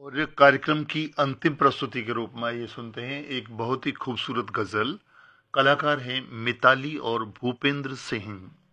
और कार्यक्रम की अंतिम प्रस्तुति के रूप में ये सुनते हैं एक बहुत ही खूबसूरत गजल। कलाकार हैं मिताली और भूपेंद्र सिंह।